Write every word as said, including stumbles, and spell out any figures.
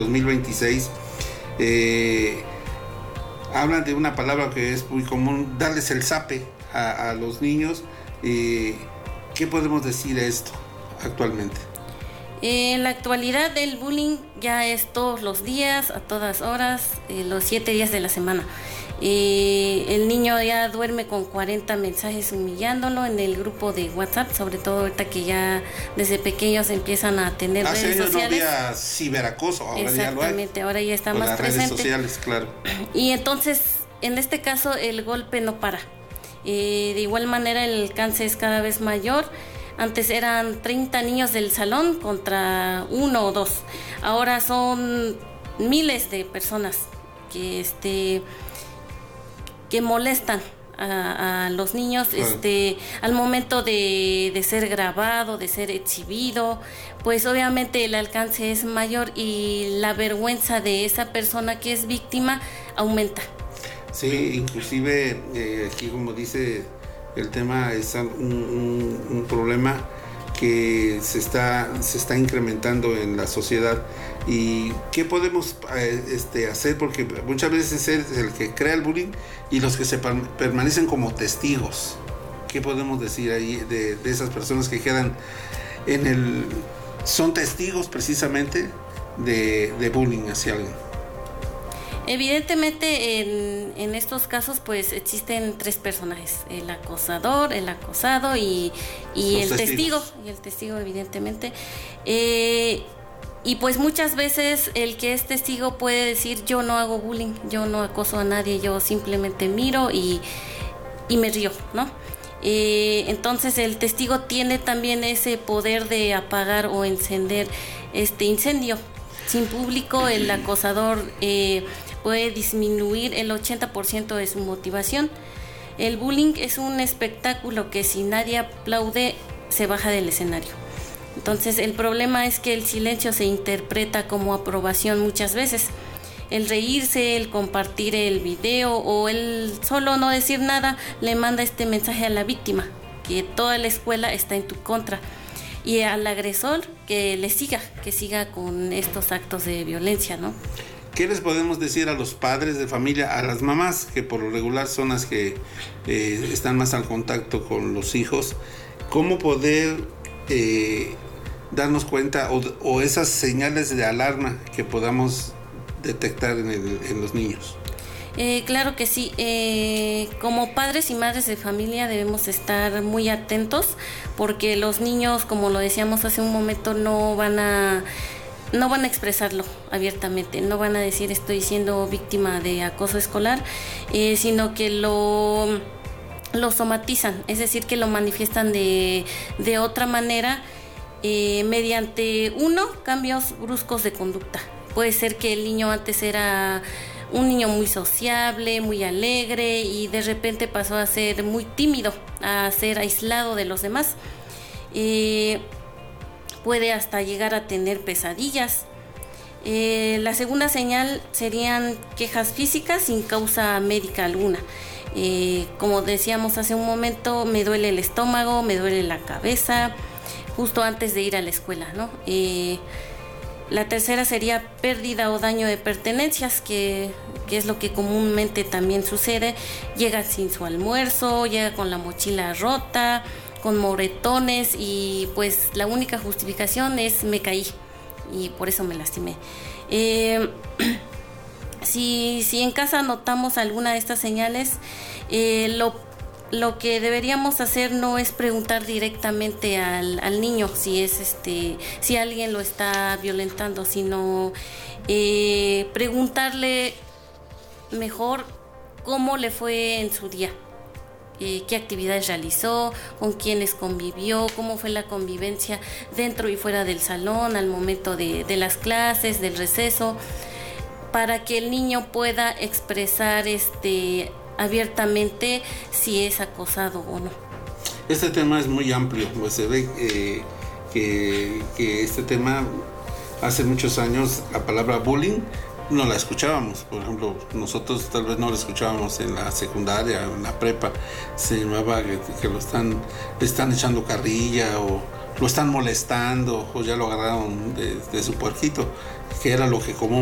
dos mil veintiséis, eh, hablan de una palabra que es muy común, darles el zape a, a los niños. Eh, ¿Qué podemos decir de esto actualmente? En la actualidad el bullying ya es todos los días, a todas horas, eh, los siete días de la semana. Eh, el niño ya duerme con cuarenta mensajes humillándolo en el grupo de WhatsApp, sobre todo ahorita que ya desde pequeños empiezan a tener Hace redes años sociales. No había ciberacoso, ahora ya lo hay. Exactamente, ahora ya está Con más las presente. redes sociales, claro. Y entonces, en este caso, el golpe no para. Eh, de igual manera, el alcance es cada vez mayor. Antes eran treinta niños del salón contra uno o dos. Ahora son miles de personas que este que molestan a, a los niños, claro. este al momento de, de ser grabado, de ser exhibido, pues obviamente el alcance es mayor y la vergüenza de esa persona que es víctima aumenta. Sí, inclusive eh, aquí como dice, el tema es un, un, un problema que se está, se está incrementando en la sociedad. ¿Y qué podemos eh, este, hacer? Porque muchas veces es el que crea el bullying y los que se permanecen como testigos. ¿Qué podemos decir ahí de, de esas personas que quedan en el... son testigos precisamente de, de bullying hacia alguien? Evidentemente en, en estos casos pues existen tres personajes, el acosador, el acosado y, y el testigo, y el testigo evidentemente. Eh, y pues muchas veces el que es testigo puede decir yo no hago bullying, yo no acoso a nadie, yo simplemente miro y, y me río, ¿no? Eh, entonces el testigo tiene también ese poder de apagar o encender este incendio. Sin público el acosador eh, puede disminuir el ochenta por ciento de su motivación. El bullying es un espectáculo que si nadie aplaude se baja del escenario. Entonces el problema es que el silencio se interpreta como aprobación muchas veces. El reírse, el compartir el video o el solo no decir nada le manda este mensaje a la víctima, que toda la escuela está en tu contra. Y al agresor que le siga, que siga con estos actos de violencia, ¿no? ¿Qué les podemos decir a los padres de familia, a las mamás, que por lo regular son las que eh, están más al contacto con los hijos? ¿Cómo poder eh, darnos cuenta o, o esas señales de alarma que podamos detectar en, el, en los niños? Eh, claro que sí. Eh, como padres y madres de familia debemos estar muy atentos porque los niños, como lo decíamos hace un momento, no van a no van a expresarlo abiertamente, no van a decir estoy siendo víctima de acoso escolar, eh, sino que lo lo somatizan, es decir, que lo manifiestan de, de otra manera eh, mediante uno, cambios bruscos de conducta. Puede ser que el niño antes era un niño muy sociable, muy alegre y de repente pasó a ser muy tímido, a ser aislado de los demás. Eh, puede hasta llegar a tener pesadillas. Eh, la segunda señal serían quejas físicas sin causa médica alguna. Eh, como decíamos hace un momento, me duele el estómago, me duele la cabeza, justo antes de ir a la escuela, ¿no? Eh, La tercera sería pérdida o daño de pertenencias, que, que es lo que comúnmente también sucede. Llega sin su almuerzo, llega con la mochila rota, con moretones y pues la única justificación es me caí y por eso me lastimé. Eh, si, si en casa notamos alguna de estas señales, eh, lo Lo que deberíamos hacer no es preguntar directamente al, al niño si es este, si alguien lo está violentando, sino eh, preguntarle mejor cómo le fue en su día, eh, qué actividades realizó, con quiénes convivió, cómo fue la convivencia dentro y fuera del salón al momento de, de las clases, del receso, para que el niño pueda expresar este abiertamente si es acosado o no. Este tema es muy amplio, pues se ve eh, que, que este tema hace muchos años la palabra bullying no la escuchábamos. Por ejemplo, nosotros tal vez no la escuchábamos en la secundaria, en la prepa, se llamaba que, que lo están, le están echando carrilla o, lo están molestando o ya lo agarraron de, de su puerquito, que era lo que común